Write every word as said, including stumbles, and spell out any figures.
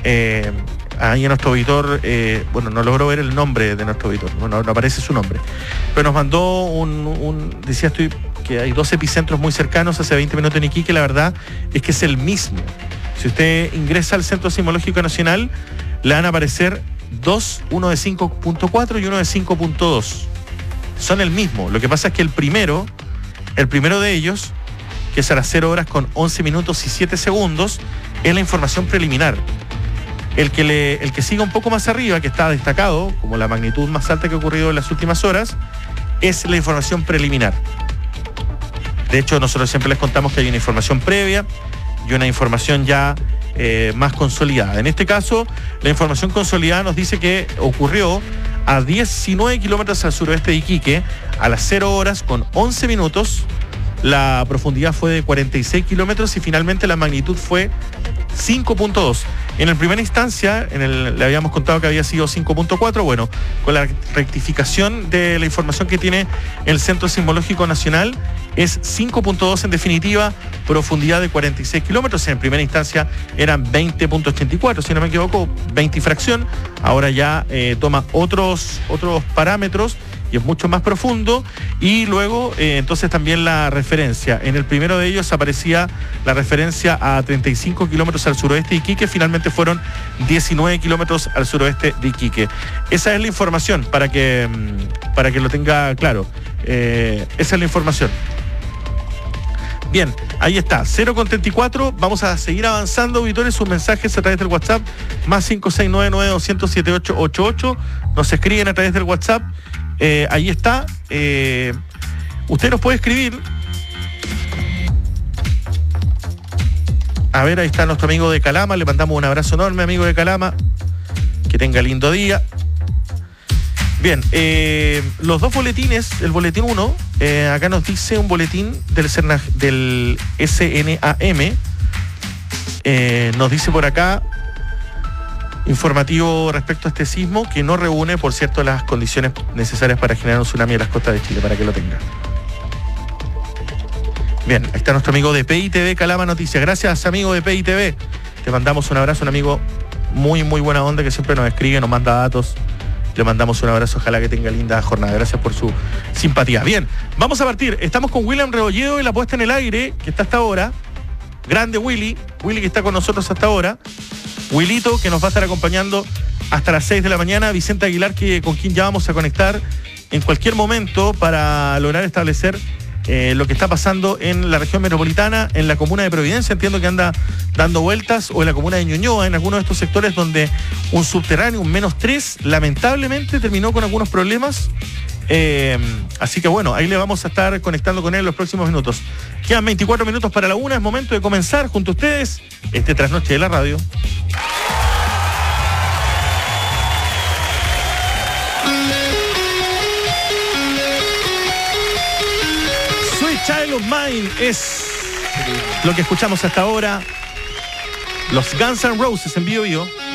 Eh, ahí en nuestro auditor, eh, bueno, no logró ver el nombre de nuestro auditor, no, no aparece su nombre, pero nos mandó un, un decía estoy que hay dos epicentros muy cercanos hace veinte minutos en Iquique. La verdad es que es el mismo. Si usted ingresa al Centro Sismológico Nacional, le van a aparecer dos, uno de cinco punto cuatro y uno de cinco punto dos. Son el mismo. Lo que pasa es que el primero, el primero de ellos, que es a las cero horas con once minutos y siete segundos, es la información preliminar. El que, le, el que siga un poco más arriba, que está destacado como la magnitud más alta que ha ocurrido en las últimas horas, es la información preliminar. De hecho, nosotros siempre les contamos que hay una información previa y una información ya eh, más consolidada. En este caso, la información consolidada nos dice que ocurrió a diecinueve kilómetros al suroeste de Iquique, a las cero horas con once minutos. La profundidad fue de cuarenta y seis kilómetros y finalmente la magnitud fue cinco punto dos. En la primera instancia, en el, le habíamos contado que había sido cinco punto cuatro. Bueno, con la rectificación de la información que tiene el Centro Sismológico Nacional, es cinco punto dos en definitiva, profundidad de cuarenta y seis kilómetros. En primera instancia eran veinte punto ochenta y cuatro, si no me equivoco, veinte y fracción. Ahora ya eh, toma otros, otros parámetros y es mucho más profundo. Y luego, eh, entonces también la referencia. En el primero de ellos aparecía la referencia a treinta y cinco kilómetros al suroeste de Iquique. Finalmente fueron diecinueve kilómetros al suroeste de Iquique. Esa es la información, para que, para que lo tenga claro. Eh, esa es la información. Bien, ahí está, cero con treinta y cuatro. Vamos a seguir avanzando, auditores, sus mensajes a través del WhatsApp, más cinco seis nueve nueve dos cero siete ocho ocho ocho. Nos escriben a través del WhatsApp. Eh, ahí está. Eh, usted nos puede escribir. A ver, ahí está nuestro amigo de Calama. Le mandamos un abrazo enorme, amigo de Calama. Que tenga lindo día. Bien, eh, los dos boletines, el boletín uno, eh, acá nos dice un boletín del, del S N A M. Eh, nos dice por acá, informativo respecto a este sismo, que no reúne, por cierto, las condiciones necesarias para generar un tsunami en las costas de Chile, para que lo tenga. Bien, ahí está nuestro amigo de P I T V Calama Noticias. Gracias, amigo de P I T V. Te mandamos un abrazo, un amigo muy, muy buena onda que siempre nos escribe, nos manda datos. Le mandamos un abrazo, ojalá que tenga linda jornada. Gracias por su simpatía. Bien, vamos a partir. Estamos con William Rebolledo y la puesta en el aire, que está hasta ahora. Grande Willy, Willy que está con nosotros hasta ahora. Willito, que nos va a estar acompañando hasta las seis de la mañana. Vicente Aguilar, que, con quien ya vamos a conectar en cualquier momento para lograr establecer eh, lo que está pasando en la región metropolitana, en la comuna de Providencia, entiendo que anda dando vueltas, o en la comuna de Ñuñoa, en algunos de estos sectores donde un subterráneo, un menos tres, lamentablemente terminó con algunos problemas. Eh, así que bueno, ahí le vamos a estar conectando con él en los próximos minutos. Quedan veinticuatro minutos para la una, es momento de comenzar junto a ustedes este Trasnoche de la Radio. Sweet Child of Mine es lo que escuchamos hasta ahora. Los Guns N' Roses en Bio Bio.